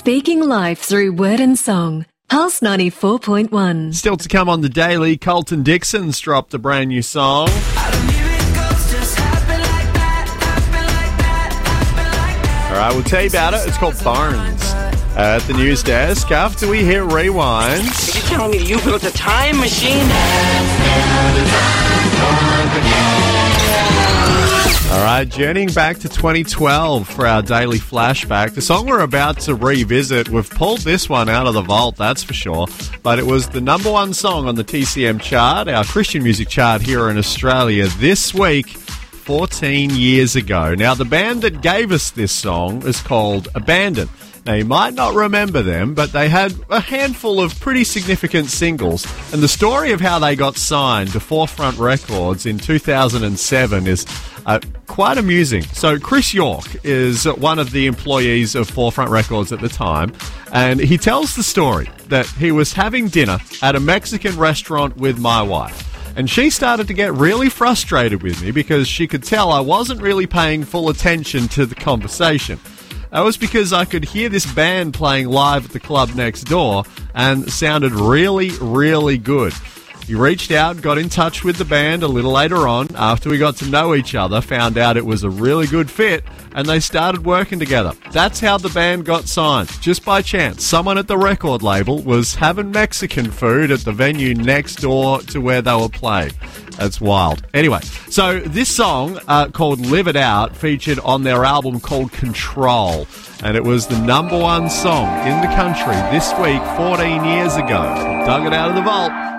Speaking life through word and song. Pulse 94.1. Still to come on the Daily, Colton Dixon's dropped a brand new song. All right, we'll tell you about it. It's called Bones. At the news desk, after we hit rewind. Are you telling me you built a time machine? All right, journeying back to 2012 for our daily flashback. The song we're about to revisit, we've pulled this one out of the vault, that's for sure. But it was the number one song on the TCM chart, our Christian music chart here in Australia this week, 14 years ago. Now, the band that gave us this song is called Abandon. Now, you might not remember them, but they had a handful of pretty significant singles. And the story of how they got signed to Forefront Records in 2007 is quite amusing. So Chris York is one of the employees of Forefront Records at the time, and he tells the story that he was having dinner at a Mexican restaurant with my wife. And she started to get really frustrated with me because she could tell I wasn't really paying full attention to the conversation. That was because I could hear this band playing live at the club next door and sounded really, really good. He reached out, got in touch with the band a little later on after we got to know each other, found out it was a really good fit, and they started working together. That's how the band got signed. Just by chance, someone at the record label was having Mexican food at the venue next door to where they were playing. That's wild. Anyway, so this song called Live It Out featured on their album called Control, and it was the number one song in the country this week 14 years ago. Dug it out of the vault.